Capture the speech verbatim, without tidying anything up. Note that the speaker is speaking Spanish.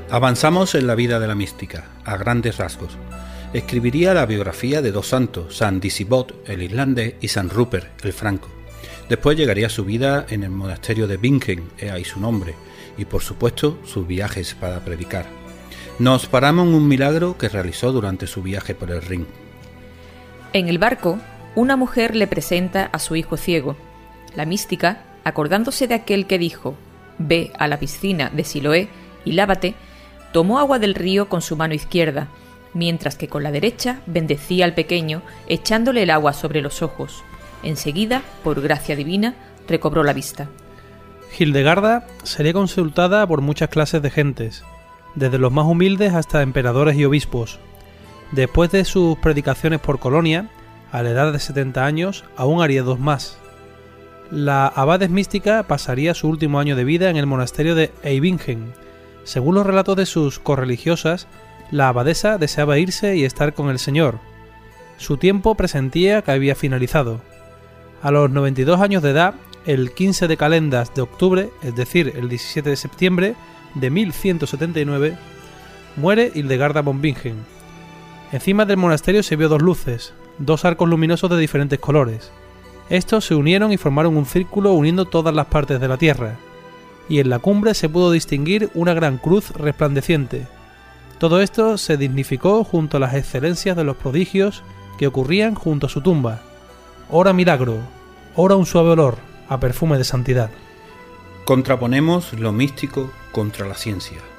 Avanzamos en la vida de la mística, a grandes rasgos. Escribiría la biografía de dos santos, San Disibold, el irlandés, y San Rupert, el franco. Después llegaría su vida en el monasterio de Bingen, he ahí su nombre, y por supuesto sus viajes para predicar. Nos paramos en un milagro que realizó durante su viaje por el Rin. En el barco, una mujer le presenta a su hijo ciego. La mística, acordándose de aquel que dijo: «Ve a la piscina de Siloé y lávate», tomó agua del río con su mano izquierda, mientras que con la derecha bendecía al pequeño, echándole el agua sobre los ojos. Enseguida, por gracia divina, recobró la vista. Hildegarda sería consultada por muchas clases de gentes, desde los más humildes hasta emperadores y obispos. Después de sus predicaciones por Colonia, a la edad de setenta años, aún haría dos más. La abadesa mística pasaría su último año de vida en el monasterio de Eibingen. Según los relatos de sus correligiosas, la abadesa deseaba irse y estar con el Señor. Su tiempo presentía que había finalizado. A los noventa y dos años de edad, el quince de calendas de octubre, es decir, el diecisiete de septiembre de mil ciento setenta y nueve, muere Hildegarda von Bingen. Encima del monasterio se vio dos luces, dos arcos luminosos de diferentes colores. Estos se unieron y formaron un círculo uniendo todas las partes de la tierra, y en la cumbre se pudo distinguir una gran cruz resplandeciente. Todo esto se dignificó junto a las excelencias de los prodigios que ocurrían junto a su tumba. Ora milagro, ora un suave olor a perfume de santidad. Contraponemos lo místico contra la ciencia.